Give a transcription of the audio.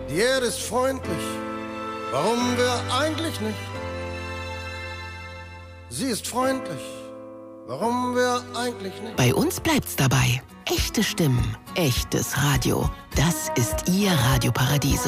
Die Erde ist freundlich, warum wir eigentlich nicht? Sie ist freundlich, warum wir eigentlich nicht? Bei uns bleibt's dabei. Echte Stimmen, echtes Radio. Das ist Ihr Radio Paradiso.